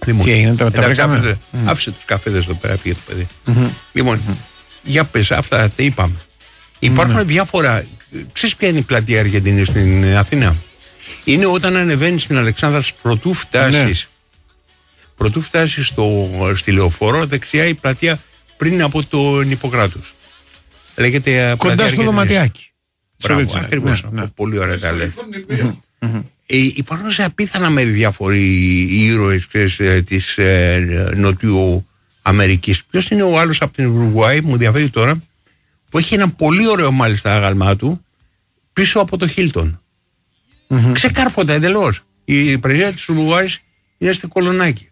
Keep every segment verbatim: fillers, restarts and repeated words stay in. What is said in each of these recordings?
Τι έγινε, το άφησε, mm. άφησε τους καφέδες εδώ πέρα, πήγε το παιδί. Mm-hmm. Λοιπόν, mm-hmm. για πες, αυτά τα είπαμε. Υπάρχουν mm-hmm. διάφορα. Ξέρεις ποια είναι η πλατεία Αργεντινή στην Αθήνα? Είναι όταν ανεβαίνεις στην Αλεξάνδρα πρωτού φτάσεις. Mm-hmm. Πρωτού φτάσεις στο, στη Λεωφόρο, δεξιά η πλατεία πριν από τον Ιπποκράτους. Λέγεται κοντά στο δωματιάκι. Μπράβο, ακριβώς. Ναι, ναι. Πολύ ωραία τα λέει. Ε, υπάρχουν σε απίθανα μέρη διάφοροι ήρωες της ε, Νοτιού Αμερικής. Ποιος είναι ο άλλος από την Ουρουγουάη, μου ενδιαφέρει τώρα, που έχει ένα πολύ ωραίο μάλιστα άγαλμά του πίσω από το Χίλτον. Mm-hmm. Ξεκάρφωτα εντελώς. Η πρεσβεία της Ουρουγουάης είναι στο Κολονάκι.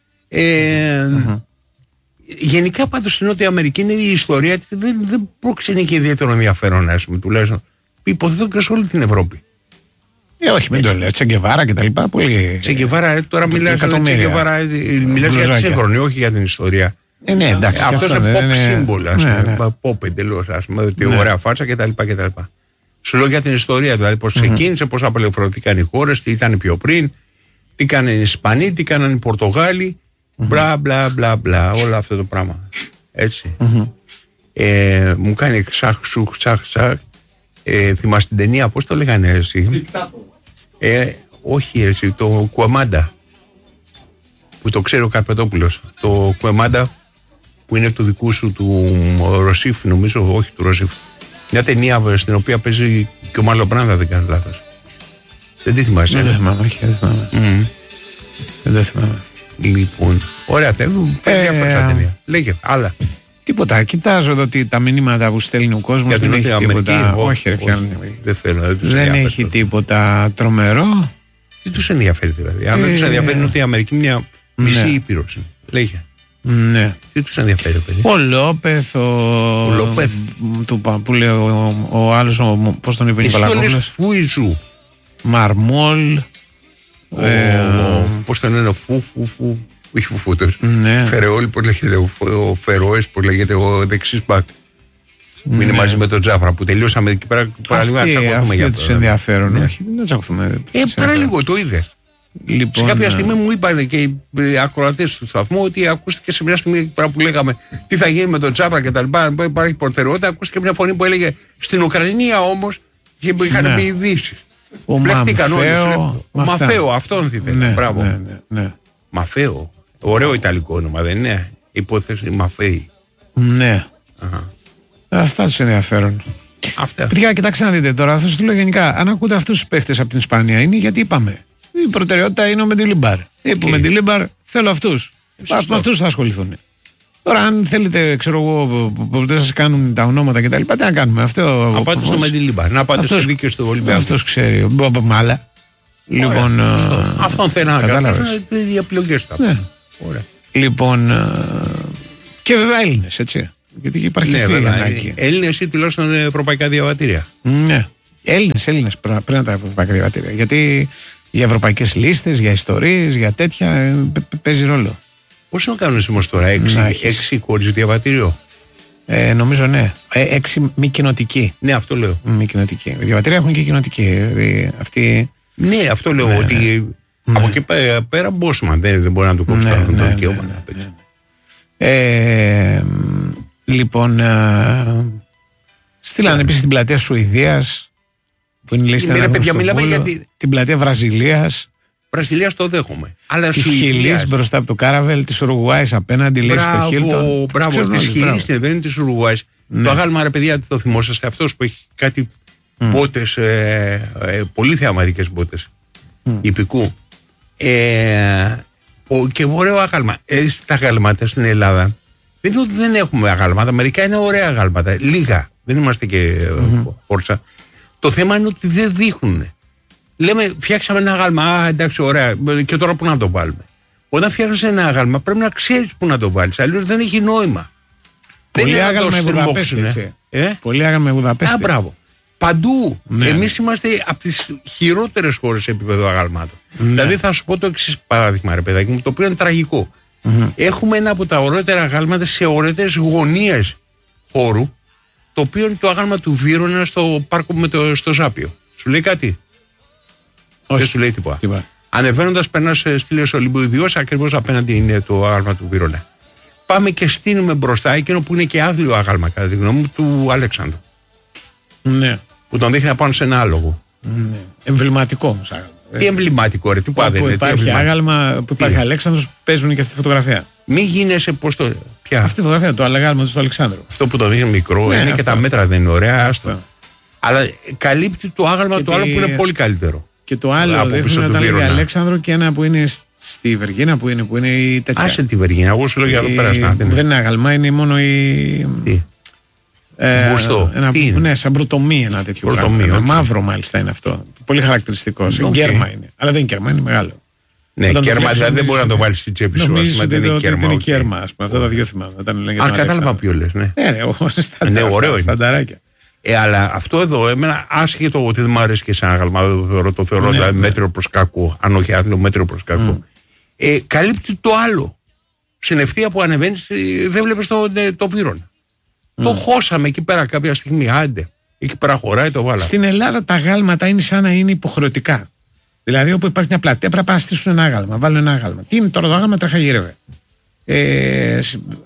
Ε, mm-hmm. Γενικά πάντως στην Νότια Αμερική είναι η ιστορία της, δεν, δεν προξενεί και ιδιαίτερο ενδιαφέρον, ας πούμε, τουλάχιστον. Υποθέτω και σε όλη την Ευρώπη. Ε, όχι, μην το λέω. Τσεγκεβάρα και τα λοιπά. Πολύ. Τσεγκεβάρα, τώρα μιλάς για Τσεγκεβάρα, μιλάς για τη σύγχρονη, όχι για την ιστορία. Ε, ναι, εντάξει. Αυτό είναι pop σύμβολο, ας πούμε. Pop εντελώς, ας πούμε. Ότι ωραία φάτσα κτλ. Σου λέω για την ιστορία, δηλαδή πώς ξεκίνησε, πώς απελευθερωθήκαν οι χώρες, τι ήταν πιο πριν, τι κάνανε οι Ισπανοί, τι κάνανε οι Πορτογάλοι. Μπλα μπλα μπλα μπλα, όλο αυτό το πράγμα. Έτσι. Μου κάνει ξαχ, σουχ, ξαχ, ξαχ. Ε, θυμάσαι την ταινία, πώς το λέγανε εσύ? Ε, όχι εσύ, το Κουεμάντα, που το ξέρει ο Καρπετόπουλος. Το Κουεμάντα που είναι του δικού σου του Ρωσίφ, νομίζω, όχι του Ρωσίφ. Μια ταινία στην οποία παίζει και ο Μαλομπράντα, δεν κάνω λάθος. Δεν τη θυμάσαι? Δεν θυμάμαι, όχι, δεν θυμάμαι. Mm. Δεν θυμάμαι. Λοιπόν, ωραία, παίζει διάφορα ταινία. Λέγε, άλλα. Τίποτα. Κοιτάζω εδώ τα μηνύματα που στέλνει ο κόσμος. Δεν έχει τίποτα. Όχι, ρε, πια. Δεν θέλω. Δεν, δεν έχει τίποτα τρομερό. Τι τους ενδιαφέρει δηλαδή? Αν ε... δεν τους ενδιαφέρει είναι ότι η Αμερική μια μισή ναι. ήπειρος. Λέγε. Ναι. Τι τους ενδιαφέρει, παιδί? Ο Λόπεθ, ο, ο Λόπεθ. Του, που λέει ο, ο άλλος, ο, πώς τον είπε, Νικολακόπουλος. Φουιζού. Μαρμόλ. Ο, ε, πώς τον λένε, φου, φου, φου. Όχι φουφούτος. Ναι. Φερεόλ, πώς λέγεται, ο, ο Φερόες, πώς λέγεται, ο δεξής μπακ. Που ναι. είναι μαζί με τον Τζάφρα, που τελειώσαμε εκεί πέρα. Αυτοί, αυτοί δεν τους ενδιαφέρον. Ναι. Όχι, δεν τσακωθούμε. Ε, πέρα λίγο, το είδες. Λοιπόν, σε κάποια στιγμή μου είπαν και οι ακροατές του σταθμού ότι ακούστηκε σε μια στιγμή εκεί πέρα που λέγαμε τι θα γίνει με τον Τζάφρα και τα λοιπά. Υπάρχει προτεραιότητα. Ακούστηκε μια φωνή που έλεγε στην Ουκρανία όμως είχαν ναι. μπει ειδήσεις. Ο Μαφέο. Ο Μαφέο, αυτόν ήθελε. Μπράβο. Ναι, ναι, ναι. Μαφέο. Ωραίο ιταλικό όνομα, δεν είναι? Υπόθεση Μαφέη. Ναι. Αχα. Αυτά τους ενδιαφέρον. Αυτά. Παιδιά, κοιτάξτε να δείτε τώρα, θα σας το λέω γενικά. Αν ακούτε αυτούς τους παίχτες από την Ισπανία, είναι γιατί είπαμε. Η προτεραιότητα είναι ο Μεντιλίμπαρ. Είπε ο Μεντιλίμπαρ, θέλω αυτούς. Με αυτούς θα ασχοληθούν. Τώρα, αν θέλετε, ξέρω εγώ, που δεν σας κάνουν τα ονόματα κτλ., τι να κάνουμε. Αυτό. Να πάτε στο Μεντιλίμπαρ, να πάτε στο δίκαιο στο Ολυμπιακό. Αυτός ξέρει. Μάλα. Λοιπόν, αυτό, uh, αυτόν θέλω να κάνω. Οι επιλογές του. Ναι. Λοιπόν, uh, και βέβαια Έλληνες, έτσι. Γιατί υπάρχει ναι, αυτή η ανάγκη. Έλληνες ή τουλάχιστον ευρωπαϊκά διαβατήρια. Ναι. Έλληνες, Έλληνες πριν από τα ευρωπαϊκά διαβατήρια. Γιατί για ευρωπαϊκές λίστες, για ιστορίες, για τέτοια παίζει ρόλο. Πώς είναι ο κανονισμός τώρα, έξι χωρίς διαβατήριο? Ε, νομίζω ναι. Ε, έξι μη κοινοτικοί. Ναι, αυτό λέω. Μη κοινοτικοί. Διαβατήρια έχουν και κοινοτικοί. Δηλαδή αυτοί. Ναι, αυτό λέω, ναι, ότι ναι. από εκεί πέρα, πέρα Μπόσμαν δεν, δεν μπορεί να του κόψει ναι, το ναι, δικαίωμα. Ναι, ναι, ναι. Ε, λοιπόν, α, στείλανε yeah. επίσης την πλατεία Σουηδίας που είναι λίστα να παιδιά, μιλάμε γιατί... την πλατεία Βραζιλίας. Βραζιλίας το δέχομαι. Αλλά της Χιλής μπροστά από το Κάραβελ, της Ουρουγουάης απέναντι, λέει στο Χίλτον. Μπράβο, της Χιλής δεν είναι της Ουρουγουάης. Ναι. Το αγάλμα, ρε παιδιά, το θυμόσαστε, αυτός που έχει κάτι mm. μπότες, ε, ε, πολύ θεαματικές μπότες mm. υπηκού. Ε, ο, και ωραίο αγάλμα. Ε, τα αγάλματα στην Ελλάδα δεν είναι ότι δεν έχουμε αγάλματα. Μερικά είναι ωραία αγάλματα. Λίγα. Δεν είμαστε και mm-hmm. φόρτσα. Το θέμα είναι ότι δεν δείχνουν. Λέμε, φτιάξαμε ένα αγάλμα. Α, εντάξει, ωραία. Και τώρα πού να το βάλουμε? Όταν φτιάχνεις ένα αγάλμα, πρέπει να ξέρεις πού να το βάλεις. Αλλιώς δεν έχει νόημα. Πολύ άγαλμα με Βουδαπέστη. Ε? Πολύ άγαλμα με Βουδαπέστη. Α, μπράβο. Παντού. Ναι. Εμείς είμαστε από τις χειρότερες χώρες σε επίπεδο αγαλμάτων. Ναι. Δηλαδή θα σου πω το εξής παράδειγμα, ρε παιδάκι μου, το οποίο είναι τραγικό. Mm-hmm. Έχουμε ένα από τα ωραιότερα αγάλματα σε ωραίες γωνίες χώρου, το οποίο είναι το αγάλμα του Βύρωνα στο πάρκο με το, στο Ζάπιο. Σου λέει κάτι? Όχι. Δεν σου λέει τίποτα. τίποτα. Ανεβαίνοντας, περνάς στη Λέσσο Ολυμπιοδιός, ακριβώς απέναντι είναι το άγαλμα του Βύρωνα. Πάμε και στείλουμε μπροστά εκείνο που είναι και άθλιο άγαλμα, κατά τη γνώμη μου, του Αλέξανδρου. Ναι. Που τον δείχνει πάνω σε ένα άλογο. Ναι. Εμβληματικό όμως άγαλμα. Τι εμβληματικό, ρε, τι που δεν υπάρχει άγαλμα, που υπάρχει Αλέξανδρος, παίζουν και αυτή τη φωτογραφία. Μην γίνεσαι, πώς το. Ποια? Αυτή τη φωτογραφία, το άγαλμα του Αλεξάνδρου. Αυτό που το δείχνει μικρό, ναι, είναι αυτό, και τα μέτρα δεν είναι ωραία, άστο. Αλλά καλύπτει το άγαλμα και του άλλου που είναι πολύ καλύτερο. Και το άλλο δείχνει όταν λέγει Αλέξανδρο και ένα που είναι στη Βεργίνα, που είναι, που είναι η τέτοια. Άσε τη Βεργίνα, εγώ σου λέω για εδώ πέρα στην Αθήνα. Δεν είναι άγαλμα, είναι μόνο η. Τι. Ε, ένα, ναι, σαν πρωτομύ ένα τέτοιο πράγμα. Ένα μαύρο μάλιστα είναι αυτό. Πολύ χαρακτηριστικό. Okay. Κέρμα είναι. Αλλά δεν είναι κέρμα, είναι μεγάλο. Ναι, όταν κέρμα δηλαδή δεν μπορεί να το βάλει στην τσέπη σου. Νομίζω ότι είναι κέρμα. Είναι κέρμα, α πούμε. Αυτά τα δύο θυμάμαι. Α, κατάλαβα ποιο λες, ναι. Ναι, ωραίο είναι. Στανταράκια. Ε, αλλά αυτό εδώ, εμένα, άσχετο ότι δεν μου αρέσει και σαν άγαλμα, το θεωρώ, το θεωρώ ναι, δηλαδή, ναι. μέτριο προς κακό. Αν όχι άθλιο, μέτριο προς κακό. Mm. Ε, καλύπτει το άλλο. Στην ευθεία που ανεβαίνει, δεν βλέπει το, το Βύρωνα. Mm. Το χώσαμε εκεί πέρα κάποια στιγμή. Άντε. Εκεί πέρα χωράει το βάλα. Στην Ελλάδα τα γάλματα είναι σαν να είναι υποχρεωτικά. Δηλαδή, όπου υπάρχει μια πλατεία, πρέπει να στήσουν ένα άγαλμα. Βάλουν ένα άγαλμα. Τι είναι τώρα το άγαλμα, τραχαγύρευε. Ε,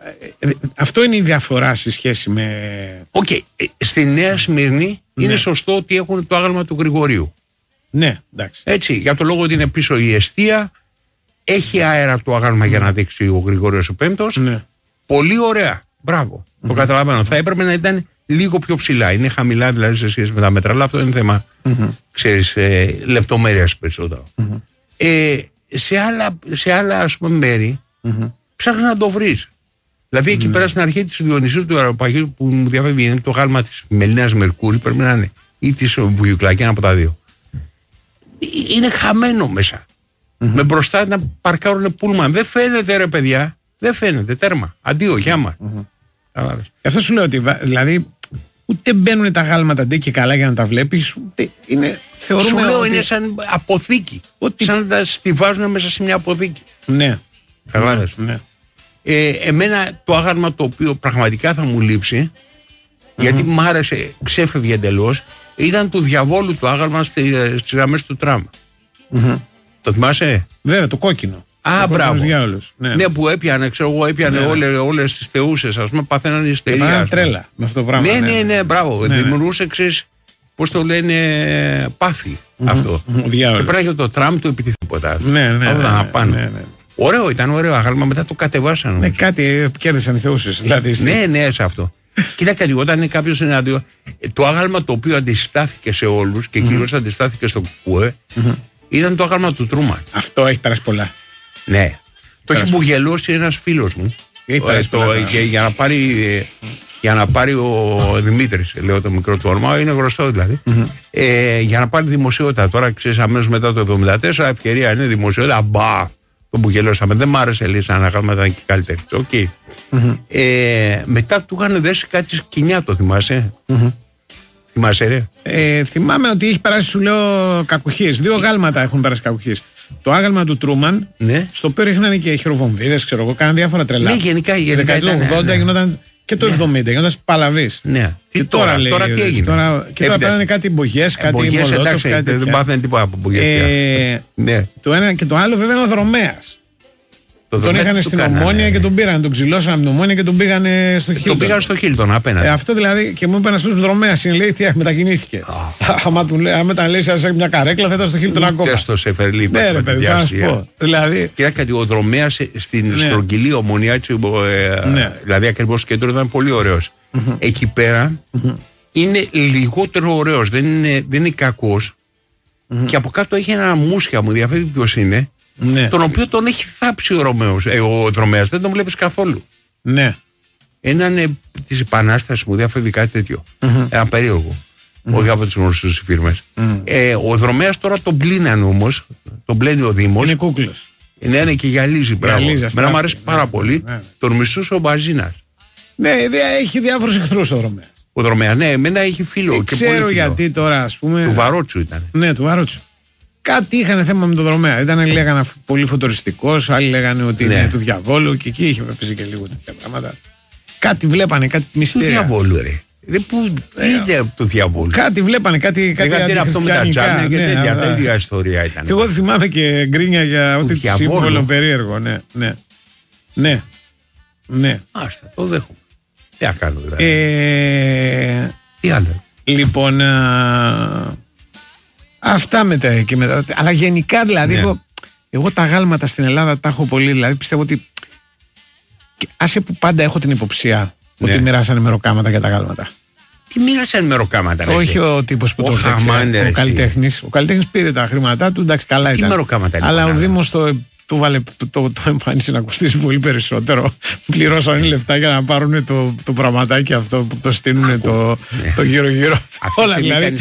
αυτό είναι η διαφορά σε σχέση με. Οκ. Okay. Στη Νέα Σμύρνη ναι. είναι σωστό ότι έχουν το άγαλμα του Γρηγορίου. Ναι, εντάξει. Έτσι, για το λόγο ότι είναι πίσω η εστία, έχει αέρα το άγαλμα mm. για να δείξει ο Γρηγόριος ο Πέμπτος. Ναι. Πολύ ωραία. Μπράβο. Mm. Το καταλαβαίνω. Θα έπρεπε να ήταν λίγο πιο ψηλά. Είναι χαμηλά δηλαδή σε σχέση με τα μέτρα, αλλά αυτό είναι θέμα mm-hmm. ξέρεις, ε, λεπτομέρειας περισσότερο. Mm-hmm. Ε, σε άλλα, σε άλλα ας πούμε μέρη mm-hmm. ψάχνει να το βρεις. Δηλαδή εκεί mm-hmm. πέρα στην αρχή της Διονυσίου του Αεροπαγίου που μου διαφεύγει είναι το γάλμα της Μελίνας Μερκούρη, πρέπει να είναι ή της Βουγιουκλάκη, ένα από τα δύο. Είναι χαμένο μέσα. Mm-hmm. Με μπροστά να παρκάρουν πούλμαν. Δεν φαίνεται ρε παιδιά. Δεν φαίνεται. Τέρμα. Αντίο, γιάμα. Mm-hmm. Αυτό σου λέω ότι δηλαδή ούτε μπαίνουν τα γάλματα ντε και καλά για να τα βλέπεις, ούτε είναι, θεωρούμε σου λέω ότι... είναι σαν αποθήκη. Ότι... Σαν να τα στιβάζουν μέσα σε μια αποθήκη. Ναι. Καταλάβες. Ναι. Ε, εμένα το άγαλμα το οποίο πραγματικά θα μου λείψει, mm-hmm. γιατί μ' άρεσε, ξέφευγε εντελώς, ήταν του διαβόλου το άγαλμα στις γραμμές του τραμ. Mm-hmm. Το θυμάσαι? Βέβαια, το κόκκινο. Α, μπράβο. Ναι. ναι, που έπιανε, ξέρω εγώ, έπιανε ναι, όλες, όλες τις θεούσες, ας πούμε, παθαίνανε ιστερία. Παθαίνανε τρέλα με αυτό το πράγμα. Ναι, ναι, ναι, ναι μπράβο. Ναι, δημιουργούσε, ξέρεις, πώς το λένε, πάθη mm-hmm. αυτό. Mm-hmm. Και πράγματι το τραμ του επιτιθήποτα. Ναι, ναι, αυτό ναι, ναι, ναι, ναι. Ωραίο, ήταν ωραίο άγαλμα, μετά το κατεβάσανε. Ναι, κάτι κέρδισαν οι θεούσες. Δηλαδή, ναι, ναι, σε αυτό. Κοίτα κάτι, όταν είναι κάποιος εναντίον, το άγαλμα το οποίο αντιστάθηκε σε όλους και κυρίως mm-hmm. αντιστάθηκε στο ΚΚΕ mm-hmm. ήταν το άγαλμα του Τρούμαν. Αυτό έχει περάσει πολλά. Ναι. Το έχει μπουγελώσει ένας φίλος μου. Ε, το, και για να πάρει, για να πάρει ο Δημήτρης, λέω το μικρό του όνομα, είναι γνωστό δηλαδή. Mm-hmm. Ε, για να πάρει δημοσιότητα. Τώρα ξέρεις, αμέσως μετά το εβδομήντα τέσσερα, ευκαιρία είναι δημοσιότητα. Μπα! Το μπουγελώσαμε. Δεν μ' άρεσε, λέει, σαν αγάλμα, ήταν και καλύτερη. Οκ. Okay. Mm-hmm. Ε, μετά του είχαν δέσει κάτι σκηνιά, το θυμάσαι. Mm-hmm. Θυμάσαι, ρε. Ε, θυμάμαι ότι έχει περάσει, σου λέω, κακουχίες. Δύο γάλματα έχουν περάσει κακουχίες. Το άγαλμα του Τρούμαν, ναι. στο οποίο ρίχνανε και χειροβομβίδες, ξέρω εγώ, κάναν διάφορα τρελά. Ναι, γενικά. Η δεκαετία του ογδόντα ναι. γινόταν και το ναι. εβδομήντα, γινόταν παλαβής. Ναι. Και τώρα, τώρα, λέει, τώρα τι έγινε. Τώρα, και τώρα πέρανε κάτι μπογιές, κάτι μολότοφ, κάτι δεν πάθανε τίποτα από μπογιές. Ναι. Το ένα και το άλλο βέβαια είναι ο Δρομέας. Το τον είχαν στην Ομόνια και τον πήραν, τον ξυλώσαν από την Ομόνια και τον πήγανε στο Χίλτον. Τον πήγαν στο Χίλτον απέναντι. Ε, αυτό δηλαδή και μου είπε ένα φίλο Δρομέα, είναι λέει τι μετακινήθηκε. Άμα ήταν λέει, σαν μια καρέκλα, θα ήταν στο Χίλτον ακόμα. Και στο Σεφερλί. Ναι, ρε παιδί, θα σου πω. Δηλαδή. Και κάτι, ο Δρομέα στην στρογγυλή Ομονία, δηλαδή ακριβώ κέντρο, ήταν πολύ ωραίο. Εκεί πέρα είναι λιγότερο ωραίο, δεν είναι κακό. Και από κάτω έχει ένα μουσια, μου διαφεύγει ποιο είναι. Ναι. Τον οποίο τον έχει θάψει ο Ρωμαίος, ε, ο Δρομέας, δεν τον βλέπεις καθόλου. Ναι. Έναν ε, της Επανάστασης μου διαφεύγει κάτι τέτοιο. Mm-hmm. Ένα περίεργο. Mm-hmm. Όχι από τις γνωστές φίρμες. Mm-hmm. Ε, ο Δρομέας τώρα τον πλήναν όμως, τον πλένει ο Δήμος. Είναι κούκλος. Ναι, είναι και γυαλίζει. Μπράβο. Μένα μου αρέσει πάρα πολύ. Ναι, ναι. Τον μισούσε ο Μπαζίνας. Ναι, έχει διάφορους εχθρούς ο Δρομέας. Ο Δρομέας, ναι, εμένα έχει φίλο. Δεν και ξέρω πολύ φίλο. Γιατί τώρα, ας πούμε. Του Βαρότσου ήταν. Ναι, του Βαρότσου. Κάτι είχαν θέμα με τον Δρομέα. Ήταν, λέγανε πολύ φωτοριστικός, άλλοι λέγανε ότι ναι. είναι του διαβόλου και εκεί είχε παίζει και λίγο τέτοια πράγματα. Κάτι βλέπανε, κάτι μυστήρια. Του διαβόλου, ρε. Ρε που είναι από το διαβόλου. Κάτι βλέπανε, κάτι, κάτι αντιχριστιανικά. Αυτό με τα τζάμια και τέτοια, ναι, τέτοια ιστορία ήταν. Εγώ θυμάμαι και γκρίνια για ό,τι σύμβολο περίεργο. Ναι, ναι. Ναι. Ναι. Άστα, το δέχομαι. Τι να κάνω δηλαδή. Ε... Τι άλλο. Λοιπόν, α... αυτά μετά και μετά. Αλλά γενικά δηλαδή, ναι. εγώ, εγώ τα γάλματα στην Ελλάδα τα έχω πολύ. Δηλαδή πιστεύω ότι. Άσε που πάντα έχω την υποψία, ναι, ότι μοιράσανε μεροκάματα για τα γάλματα. Τι μοίρασαν μεροκάματα, ρε. Όχι ο τύπος που ο το έφτιαξε. Ο καλλιτέχνης. Ο καλλιτέχνης πήρε τα χρήματά του, εντάξει, καλά τι ήταν. Μεροκάματα, αλλά λοιπόν, ο Δήμος το, το, βάλε, το, το, το εμφάνισε να κοστίσει πολύ περισσότερο. Πληρώσανε λεφτά για να πάρουν το, το πραγματάκι αυτό που το στείλουν το, το γύρω-γύρω. Όλα δηλαδή.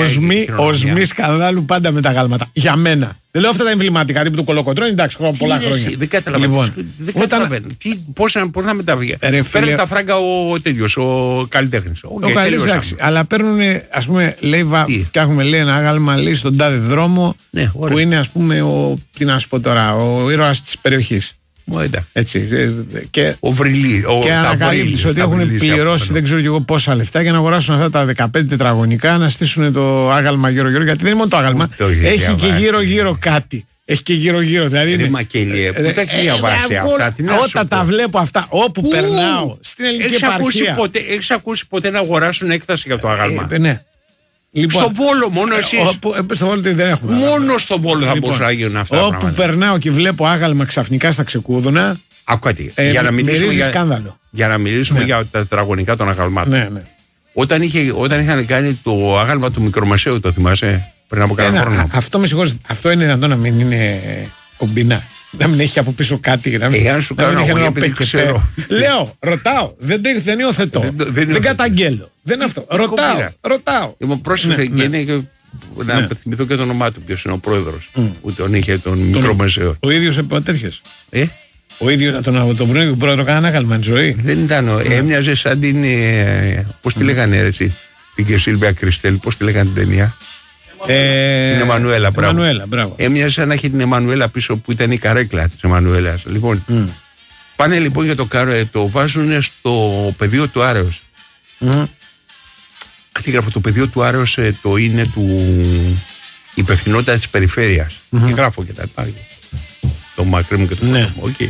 Οσμή σκανδάλου πάντα με τα γάλματα. Για μένα. Δεν λέω αυτά τα εμβληματικά τύπου του κολοκοτρώνη, εντάξει, πολλά χρόνια. Δεν καταλαβαίνω. Λοιπόν, δεν καταλαβαίνω. Πώς να μεταβεί. Παίρνει τα φράγκα ο τέτοιος, ο καλλιτέχνης. Ο καλλιτέχνης, εντάξει. Αλλά παίρνουν, ας πούμε, λέει, φτιάχνουμε λέει, ένα άγαλμα λέει, στον τάδε δρόμο, ναι, που είναι, ας πούμε, ο, τι να σου πω τώρα, ο ήρωας της περιοχής. Έτσι, και ο Βρυλί, ο και ανακαλύπτεις ότι έχουν πληρώσει δεν ξέρω και εγώ πόσα λεφτά για να αγοράσουν αυτά τα δεκαπέντε τετραγωνικά, να στήσουν το άγαλμα γύρω-γύρω. Γιατί δεν είναι μόνο το άγαλμα, έχει και γύρω-γύρω κάτι. Έχει και γύρω-γύρω. Δηλαδή είναι μακελιέ. Πού τα διαβάσει αυτά. Όταν τα βλέπω αυτά, όπου περνάω στην ελληνική επαρχία. Έχεις ακούσει ποτέ να αγοράσουν έκταση για το άγαλμα? Ναι. Λοιπόν, στο Βόλο μόνο εσείς. Ε, στο Βόλο δεν έχουμε. Μόνο στο Βόλο θα λοιπόν, μπορούσαν να γίνουν αυτά. Όπου περνάω και βλέπω άγαλμα ξαφνικά στα ξεκούδουνα. Ακούτε. Ε, για, να μιλήσουμε για, σκάνδαλο. για να μιλήσουμε ναι. για τα τετραγωνικά των αγαλμάτων. Ναι, ναι. Όταν, είχε, όταν είχαν κάνει το άγαλμα του μικρομεσαίου, το θυμάσαι, πριν από κανένα χρόνο. Αυτό με συγχωρείτε. Αυτό είναι δυνατόν να μην είναι κομπινά. Να μην έχει από πίσω κάτι. Να μην, Εάν σου κάνω αγωνία, επειδή ξέρω. Λέω, ρωτάω. Δεν, δεν υιοθετώ. Δεν, δεν, δεν καταγγέλω. Δεν είναι αυτό. Ρωτάω. ρωτάω. Λοιπόν, πρόσεχε και είναι και. Να ναι. θυμηθώ και το όνομά του, ποιος είναι ο πρόεδρος mm. που τον είχε τον, τον μικρομεσαίο. Ο ίδιος τέτοιες. Ε? Ο ίδιος τον, τον πρώην πρόεδρο κανένα άγαλμα τη ζωή. Δεν ήταν. Mm. Έμοιαζε σαν την. Ε, πώς τη λέγανε έτσι. Την και Σίλβια Κριστέλ, πώς τη λέγανε την ταινία. Ε, την Εμμανουέλα, μπράβο. Εμμανουέλα, μπράβο. Έμοιαζε σαν να έχει την Εμμανουέλα πίσω που ήταν η καρέκλα της Εμμανουέλας. Λοιπόν, mm. πάνε λοιπόν για το κάρο, το βάζουν στο πεδίο του Άρεως. Mm. Αντίγραφο το πεδίο του Άρεως το είναι του υπευθυνότητα της περιφέρειας. Mm-hmm. Και γράφω και τα υπάρχει. Το μακρύ μου και το ναι. Okay.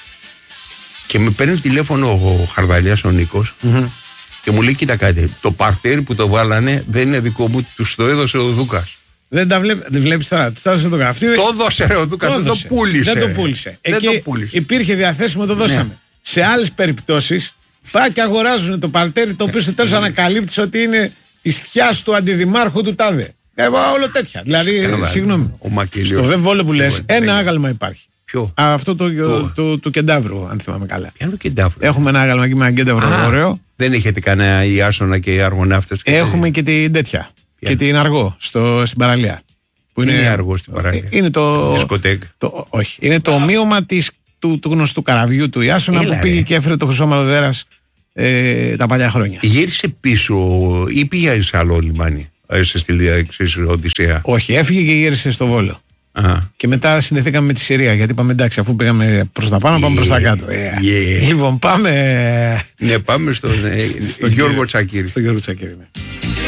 Και με παίρνει τηλέφωνο ο Χαρδαλιάς ο Νίκος mm-hmm. και μου λέει κοίτα κάτι, το παρτέρι που το βάλανε δεν είναι δικό μου, τους το έδωσε ο Δούκας. Δεν τα βλέπ, δεν βλέπεις τώρα, το έδωσε το γραφείο. Το έδωσε ο Δούκας, δεν το πούλησε. Δεν το πούλησε. Δεν Εκεί το πούλησε. Υπήρχε διαθέσιμο, το δώσαμε. Ναι. Σε άλλες περιπτώσεις πάει και αγοράζουν το παρτέρι το οποίο στο τέλος mm. ανακαλύπτεις ότι είναι τη χιάς του αντιδημάρχου του τάδε. Εγώ όλο τέτοια. Δηλαδή, Έλα, συγγνώμη. Στο δεν Βόλο που λες, ένα ναι. άγαλμα υπάρχει. Ποιο? Α, αυτό το, το, το, το κεντάβρο, αν θυμάμαι καλά. Ποιο είναι το κεντάβρο? Έχουμε ένα άγαλμα εκεί με ένα κεντάβρο Α, ωραίο. Δεν έχετε κανένα η Άσονα και οι αργοναύτες? Έχουμε και την τέτοια. Ποια? Και την Αργό στο, στην παραλία. Που είναι, είναι Αργό στην παραλία. Είναι το. Δισκοτέκ. Το, όχι. Είναι το ομοίωμα της, του, του γνωστού καραβιού του Ιάσονα Έλα, που πήγε ρε. και έφερε το Χρυσό Μαλλοδέρας ε, τα παλιά χρόνια. Γύρισε πίσω ή πήγε σε άλλο λιμάνι? Είσαι στη εξής Οδυσσέα? Όχι, έφυγε και γύρισε στο Βόλο. Α. Και μετά συνδεθήκαμε με τη Συρία. Γιατί είπαμε εντάξει, αφού πήγαμε προς τα πάνω, yeah. πάμε προς τα κάτω. Yeah. Yeah. Λοιπόν, πάμε. Ναι, πάμε στον, στον Γιώργο Τσακίρη. Στον Γιώργο Τσακίρη, ναι.